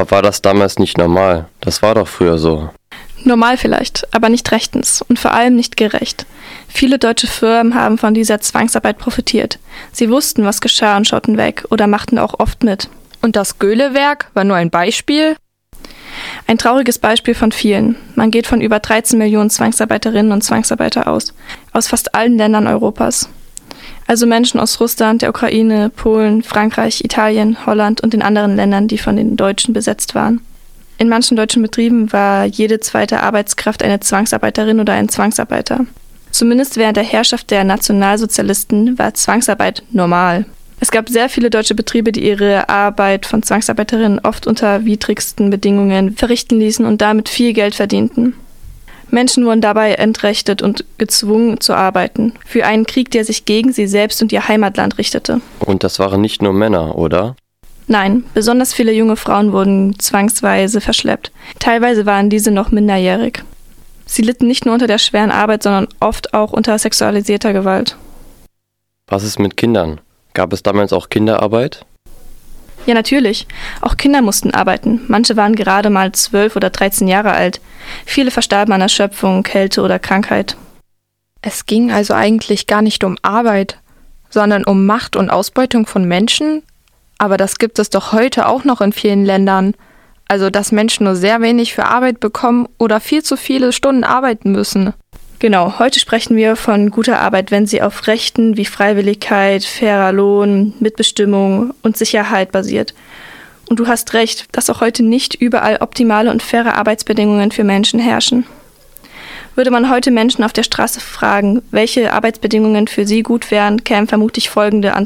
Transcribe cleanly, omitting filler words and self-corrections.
Aber war das damals nicht normal? Das war doch früher so. Normal vielleicht, aber nicht rechtens und vor allem nicht gerecht. Viele deutsche Firmen haben von dieser Zwangsarbeit profitiert. Sie wussten, was geschah und schauten weg oder machten auch oft mit. Und das Göhle-Werk war nur ein Beispiel? Ein trauriges Beispiel von vielen. Man geht von über 13 Millionen Zwangsarbeiterinnen und Zwangsarbeiter aus fast allen Ländern Europas. Also Menschen aus Russland, der Ukraine, Polen, Frankreich, Italien, Holland und den anderen Ländern, die von den Deutschen besetzt waren. In manchen deutschen Betrieben war jede zweite Arbeitskraft eine Zwangsarbeiterin oder ein Zwangsarbeiter. Zumindest während der Herrschaft der Nationalsozialisten war Zwangsarbeit normal. Es gab sehr viele deutsche Betriebe, die ihre Arbeit von Zwangsarbeiterinnen oft unter widrigsten Bedingungen verrichten ließen und damit viel Geld verdienten. Menschen wurden dabei entrechtet und gezwungen zu arbeiten, für einen Krieg, der sich gegen sie selbst und ihr Heimatland richtete. Und das waren nicht nur Männer, oder? Nein, besonders viele junge Frauen wurden zwangsweise verschleppt. Teilweise waren diese noch minderjährig. Sie litten nicht nur unter der schweren Arbeit, sondern oft auch unter sexualisierter Gewalt. Was ist mit Kindern? Gab es damals auch Kinderarbeit? Ja, natürlich. Auch Kinder mussten arbeiten. Manche waren gerade mal 12 oder 13 Jahre alt. Viele verstarben an Erschöpfung, Kälte oder Krankheit. Es ging also eigentlich gar nicht um Arbeit, sondern um Macht und Ausbeutung von Menschen? Aber das gibt es doch heute auch noch in vielen Ländern. Also, dass Menschen nur sehr wenig für Arbeit bekommen oder viel zu viele Stunden arbeiten müssen. Genau, heute sprechen wir von guter Arbeit, wenn sie auf Rechten wie Freiwilligkeit, fairer Lohn, Mitbestimmung und Sicherheit basiert. Und du hast recht, dass auch heute nicht überall optimale und faire Arbeitsbedingungen für Menschen herrschen. Würde man heute Menschen auf der Straße fragen, welche Arbeitsbedingungen für sie gut wären, kämen vermutlich folgende Antworten.